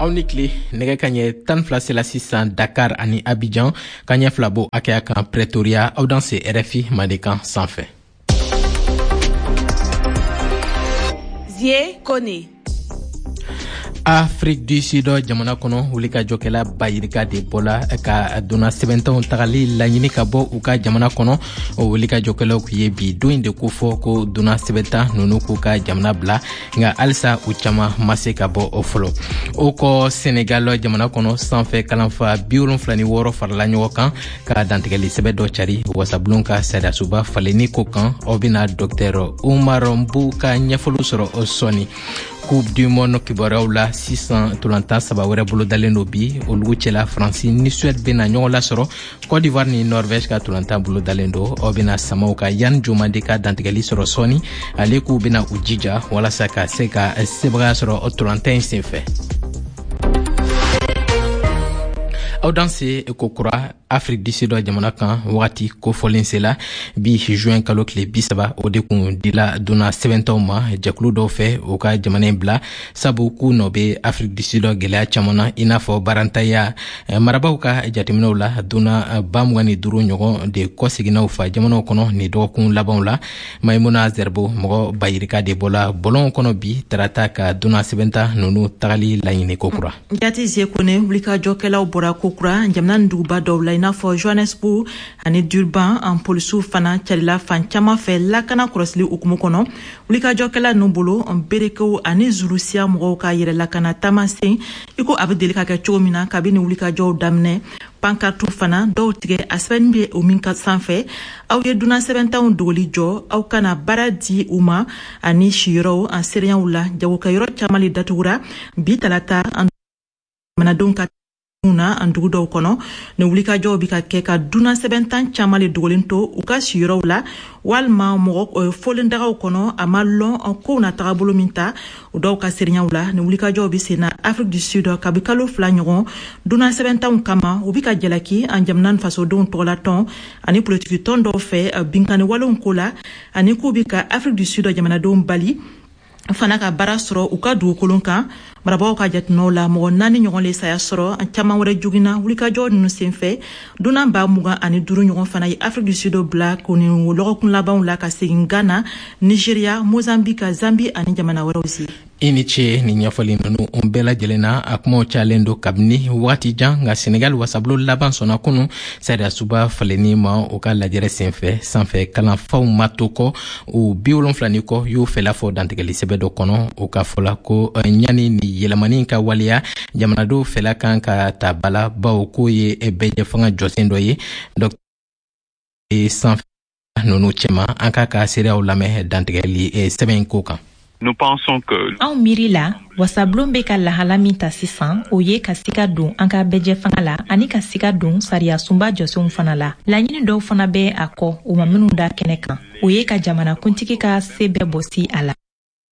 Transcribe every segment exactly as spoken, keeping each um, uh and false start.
Awnikli nege kanye tan flase la sisan Dakar ani Abidjan kanye flabo akaya kan Pretoria au dans R F I Madekan sans fait. Zie Kone. Afrique du Sud jamana kono wulika jokela bayirika de bola ka dona seventon tagali la nyini ka bo uka jamana kono wulika jokela ku yebi doinde ku fo ko dona sebenta nonu ku ka jamana bla nga alsa uchama maseka bo ofolo oko Senegal jamana kono sans fait kalanfa biurun flani woro farla nyokan ka dantegali sebedo chari wasablunka sada suba faleni ko kan obina docteur Oumar Mbouka nyafulu soro osoni Coupe du monde kibarawla six cents tulanta saba wera bolo dalendo bi oluchela France ni Suède bena nyola soro Côte d'Ivoire ni Norvège ka tulanta bolo dalendo obina samauka yan jumande ka dantegali soro soni aleku bena ujija wala saka seka sebra soro tulanta insefe au danse kokura Afrique du Sud jamana kan wati ko folensela bi juin kalok le bisaba o de kun dila dona seventon ma jaklu do fe o ka jamana bla sabu ku no be Afrique du Sud gela chamana inafo barantaya maraba ka jatimino la dona bamwani duru nyogo de ko sigina fa jamana kono ni do kun labon la maimuna zerbo mo bayirika de bola bolon kono bi tarata ka dona seventa nonu tagali la yini kokura jati zie kone wulika jokela bora kokura jamana nduba do la inafo Johannesburg ani Durban en polisu fana charila fan chama fe lakana krosli ukumu kono wulika jokela numbolo on bereko ani zulusia mo ka yere lakana tamase iko abedelika ka chomina kabini wulika jo damne pankartu fana do tige aspenbe o minka sanfe aw ye duna seventan dogoli jo aw kana baradi uma ani shiro en serian wula jago ka yoro chamali datura bi talata an manadonka una andugu do kono ne wulika jobi ka ke ka duna sebentan chamale dogolinto uka shiro la walma mo folen daga kono amallo ko na tagabolo minta udo ka serinya wula ne wulika jobi sena Afrique du Sud ka bikalo flanyon duna sebentan kama ubika jelaki anjamnan faso don tolaton ani politique ton do fe binkane walon kola ani kubika Afrique du Sud jamana don bali fana ka bara soro uka du kolonka marabo ka jatno la mo nani nyogon le saya soro an chama wore jugina wulika jo nu senfe duna ba muga ani duru nyogon fana yi Afrique du Sud black oni logo kun laban la ka Ghana Nigeria Mozambique Zambie ani jamana wore aussi iniche ni nyafali nunu umbela jelena akmo chalendo kabni wati janga Senegal wasablo laban sona kunu sada suba faleni ma oka la jere senfe sanfe kalan faw matoko u biolon flaniko yu fela fo dantegali sebedo kono oka fola ko nyani ni yelamani ka walia jamana do fela kan ka tabala bawo ko ye ebeje fanga josendo ye donc e sanfe nunu chema anka ka seria ulame dantegali e seben koka. Nous pensons que en mirila wasablombe ka lahala minta sisan oye ka sika dun an ka beje fanga la ani ka sika dun sariya sumba jɔsenw fana la laɲini dɔw fana bɛ a kɔ u ma minnu da kɛnɛ kan oye ka jamana kuntigi ka se bɛɛ bɔsi a la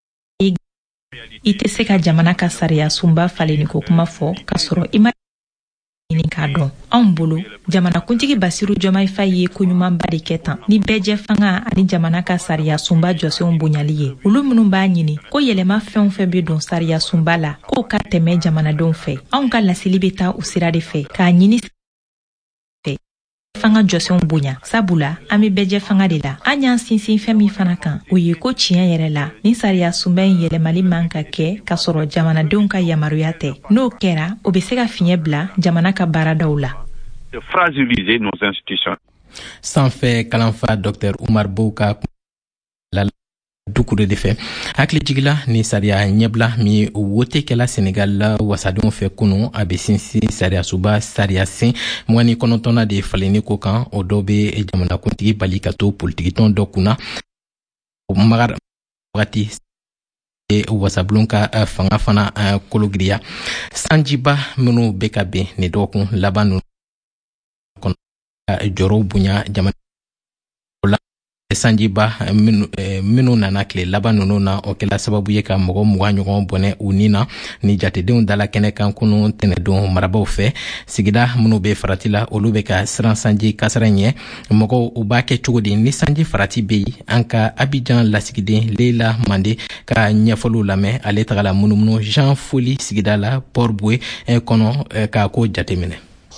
i tɛ se ka jamana ka sariya sumba faleni ko kuma fɔ ka sɔrɔ i ma ɲini k'a dɔn anw bolo jamana kuntigi Basiru Jomai Fayi ye koɲuman ba de kɛ tan ni bɛjɛ fanga ani jamana ka sariya sunba jɔsenw bonyali ye olu minnu b'a ɲini ko yɛlɛma fɛn fɛn bɛ don sariya sunba la k'o ka tɛmɛ jamanadenw fɛ anw ka lasili bɛ taa o sira de fɛ k'a ɲini fanga jɔsenw bonya sabula an bɛ bɛjɛ fanga de la an y'an sinsin fɛn min fana kan o ye ko tiɲɛ yɛrɛ la ni sariya sunba in yɛlɛmali man ka kɛ ka sɔrɔ jamanadenw ka yamaruya tɛ n'o kɛra o bɛ se ka fiɲɛ bila jamana ka baaradaw la de fragiliser nos institutions. Sans fait kalanfa docteur Oumar Mbouka la dukure de fe hakli jigla ni saria nyebla mi wote kala Senegal la wasadon fe kunu abesinsi saria suba saria sin mwani konotona de faleni ko kan odobe e jamana kuntigi balikato politiki ton dokuna magar wati e wasablunka fanga fana kologria sanjiba munu bekabe ni dokun labanu joro bunya jamana sanjiba minu nana kile laban nunu na o kɛla sababu ye ka mɔgɔ mugan ɲɔgɔn bɔnɛ u ni na ni jatedenw dala kɛnɛ kan kunu tɛnɛdon marabaw fɛ sigida minnu be farati la olu be ka siran sanji kasara ɲɛ mɔgɔw u b'a kɛ cogo di ni sanji farati be yi an ka Abidjan lasigiden Leila Mande ka ɲɛfɔliw lamɛn ale tagala munumunu Jean Foli sigida la Port-Boué kɔnɔ ka ko jateminɛ.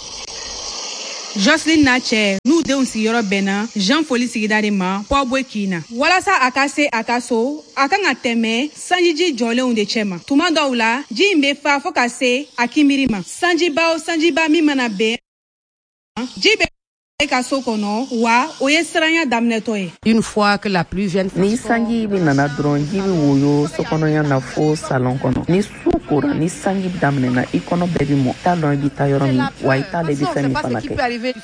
Jocelyn Nache n'u denw sigiyɔrɔ bɛnna Jean Foli sigida de ma Port-Boué Kina walasa a ka se a ka so a kan ka tɛmɛ sanjiji jɔlenw de cɛ ma tuma dɔw la ji in bɛ fa fo ka se a kinbiri ma sanjiba o sanjiba min mana bɛn ji bɛ ka so kɔnɔ wa o ye siranya daminɛtɔ ye. Une fois que la pluie vient ni sanji bi nana dɔrɔn ji bi woyo sokɔnɔya na fo salon kɔnɔ ni su kora ni sanji daminɛna i kɔnɔ bɛɛ bi mɔ t'a dɔn i bi taa yɔrɔ min wa i t'a dɔn i bi fɛn min fana kɛ.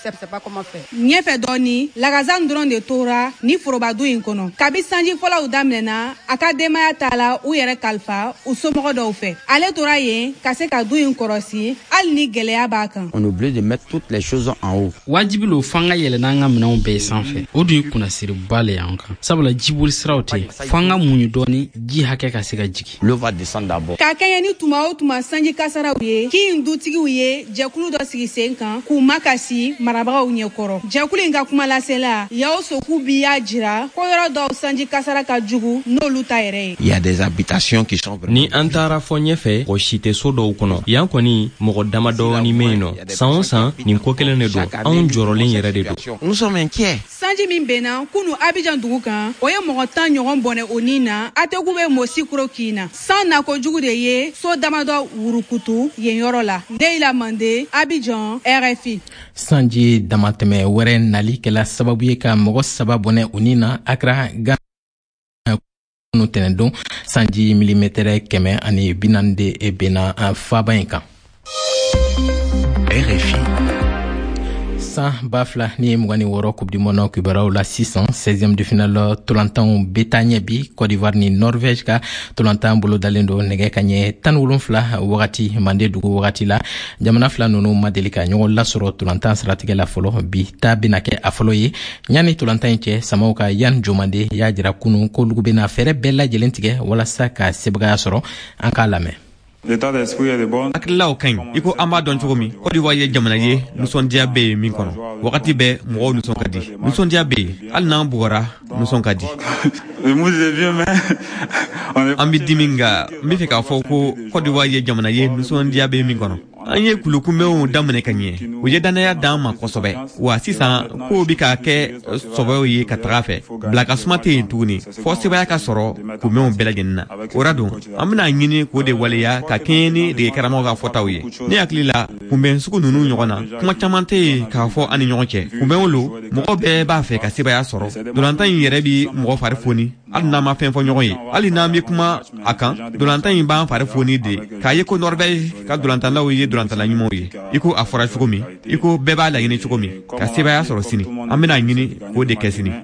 ɲɛfɛ dɔɔni lagazan dɔrɔn de tora ni forobadu in kɔnɔ kabi sanji fɔlɔw daminɛna a ka denbaya t'a la u yɛrɛ kalifa u somɔgɔ dɔw fɛ ale tora yen ka se ka du in kɔrɔsi hali ni gɛlɛya b'a kan. On oublie de mettre toutes les choses en haut. Wajibi lo fanga yɛlɛna an ka minɛnw bɛɛ sanfɛ o dun ye kunnasiriba le y'an kan sabula jiboli siraw tɛ fo an ka muɲu dɔɔni ji hakɛ ka se ka jigi. L'eau va descendre d'abord. Ka kɛɲɛ ni tuma o tuma sanji kasaraw ye kin dutigiw ye jɛkulu dɔ sigi sen kan k'u makasi marabagaw ɲɛkɔrɔ jɛkulu in ka kuma lasela yaw soku bi y'a jira ko yɔrɔ dɔw sanji kasara ka jugu n'olu ta yɛrɛ ye. Il y a des habitations qui sont ni an taara fɔ ɲɛfɛ o si tɛ so dɔw kɔnɔ yan kɔni mɔgɔ damadɔɔni bɛ yen nɔ san o san nin ko kelen de don anw jɔrɔlen yɛrɛ de don. Nous sommes inquiets. Sanji min bɛnna kunu Abidjan dugu kan o ye mɔgɔ tan ɲɔgɔn bɔnɛ o ni na ategu bɛ Mosikuro Kina san nako jugu de ye so damadɔ wurukutu yen yɔrɔ la Leila Mande Abidjan R F I. Sanji damatɛmɛ wɛrɛ nali kɛla sababu ye ka mɔgɔ saba bɔnɛ o ni na Accra Ghana kunu tɛnɛdon sanji milimetre kɛmɛ ani bi naani de bɛnna faba in kan. R F I. San bafla ni mugani woro coupe du monde kibaraw la sisan seizième de finale tolantan betanye bi Côte d'Ivoire ni Norvège ka tolantan bolo dalendo nege kanye tan wolonfla wakati mande dugu wakati la jamana fla nunu madelika ɲɔgɔn lasɔrɔ tolantan siratigɛ la fɔlɔ bi ta bena kɛ a fɔlɔ ye ɲani tolantan cɛ samaw ka Yan Jomande y'a jira kunu ko lugu bena fɛrɛ bɛɛ lajɛlen tigɛ walasa ka sebagaya sɔrɔ an k'a lamɛn. Hakililaw kaɲi i ko an b'a dɔn cogo min Côte d'Ivoire ye jamana ye nisɔndiya bɛ yen min kɔnɔ wagati bɛɛ mɔgɔw nisɔn ka di nisɔndiya bɛ yen hali n'an bugɔra nisɔn ka di an bɛ dimi nka n bɛ fɛ k'a fɔ ko Côte d'Ivoire ye jamana ye nisɔndiya bɛ yen min kɔnɔ an ye kulukunbɛnw daminɛ ka ɲɛ u ye dannaya d'an ma kosɛbɛ wa sisan kow bi ka kɛ sɔbɛw ye ka taga fɛ bilakasuma tɛ yen tuguni fɔ sebaya ka sɔrɔ kunbɛnw bɛɛ lajɛlen na o ra don an bɛna ɲini k'o de waleya ka kɛɲɛ ni dege karamɔgɔ ka fɔtaw ye ne hakili la kunbɛn sugu ninnu ɲɔgɔn na kuma caman tɛ yen k'a fɔ an ni ɲɔgɔn cɛ kunbɛnw lo mɔgɔ bɛɛ b'a fɛ ka sebaya sɔrɔ dolantan in yɛrɛ bi mɔgɔ fari foni hali n'an ma fɛn fɔ ɲɔgɔn ye hali n'an bɛ kuma a kan dolantan in b'an fari foni de k'a ye ko Norvège ka dolantanlaw ye dolantala ɲumanw ye i ko a fɔra cogo min i ko bɛɛ b'a laɲini cogo min ka sebaya sɔrɔ sini an bɛna ɲini k'o de kɛ sini.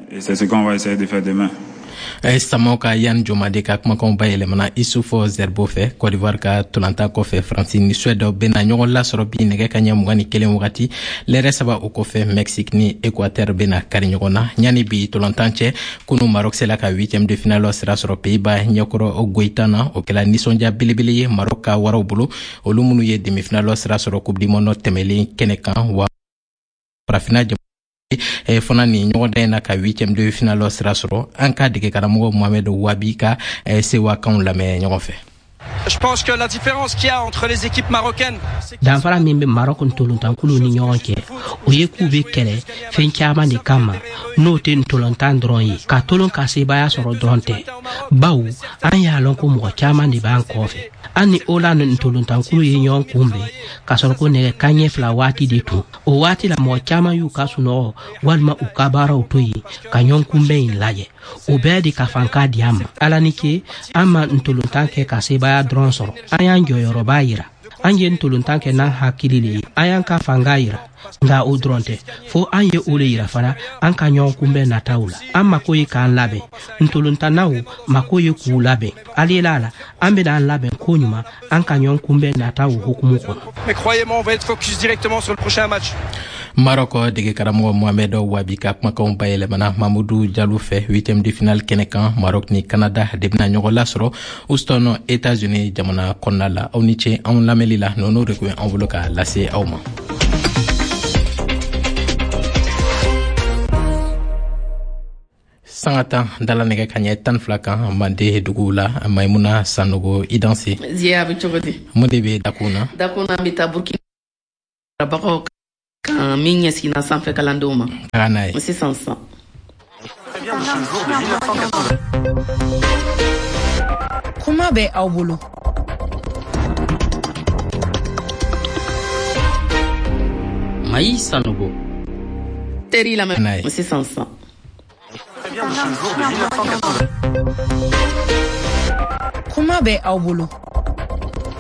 Samaw ka Yan Jomande ka kumakanw bayɛlɛmana Issoufou Zerbo fɛ Côte d'Ivoire ka tolantan kɔfɛ Faransi ni Suède bɛna ɲɔgɔn lasɔrɔ bi nɛgɛ kaɲɛ mugan ni kelen wagati lɛrɛ saba o kɔfɛ Mexique ni Équateur bɛna kari ɲɔgɔn na ɲani bi tolantan cɛ kunu Maroc sela ka huitième de finale sira sɔrɔ Pays-Bas ɲɛkɔrɔ Goïta na o kɛla nisɔndiya belebele ye Maroc ka waraw bolo olu minnu ye demi-finale sira sɔrɔ coupe du monde tɛmɛlen kɛnɛ kan wa farafina e fana ni ɲɔgɔn da in na ka huitième de finale sira sɔrɔ an ka dege karamɔgɔ Mohamed Wabi ka sewa kanw lamɛn ɲɔgɔn fɛ. Je pense que la différence qu'il y a entre les équipes marocaines danfara min bɛ Maroc ntolontankulu ni ɲɔgɔn cɛ o ye k'u bɛ kɛlɛ fɛn caman de kama n'o tɛ ntolontan dɔrɔn ye ka tolon ka sebaya sɔrɔ dɔrɔn tɛ bawo an y'a lɔn ko mɔgɔ caman de b'an kɔfɛ an ni Hollande ntolontankulu ye ɲɔgɔn kunbɛn ka sɔrɔ ko nɛgɛ kanɲɛ fila waati de tun o waati la mɔgɔ caman y'u ka sunɔgɔ walima u ka baaraw to yen ka ɲɔgɔn kunbɛn in lajɛ o bɛɛ de ka fanka di an ma ala ni ke an ma ntolontan kɛ ka sebaya dɔrɔn sɔrɔ an y'an jɔyɔrɔba yira an ye ntolontan kɛ n'an hakili le ye an y'an ka fanga yira nga o dɔrɔn tɛ fo an ye o le yira fana an ka ɲɔgɔn kunbɛn nataw la an mako ye k'an labɛn ntolontannaw mako ye k'u labɛn alila la an bɛna an labɛn ko ɲuman an ka ɲɔgɔn kunbɛn nataw hukumu kɔnɔ. Mais croyez-moi, on va être focus directement sur le prochain match. Maroc dege karamɔgɔ Mohamed Wabi ka kumakanw bayɛlɛmana Mamadou Diallo fɛ huitième de finale kɛnɛ kan Maroc ni Canada de bena ɲɔgɔn lasɔrɔ Houston États-Unis jamana kɔnɔna la. Aw ni ce anw lamɛnli la n'o de kun an bolo ka lase aw ma. Sangata dala nɛgɛ ka ɲɛ tan fila kan mande dugu la Maimuna Sanogo i danse. Ziya bɛ cogo di? Mun de bɛ dakun na? Dakun na bɛ taa Burkina Faso kan min ɲɛsigina sanfɛ kalandenw ma. Taga n'a ye. Sisan sisan. Kuma bɛ aw bolo. Mayi Sanogo. Teri lamɛn. Sisan sisan. Kuma bɛ aw bolo.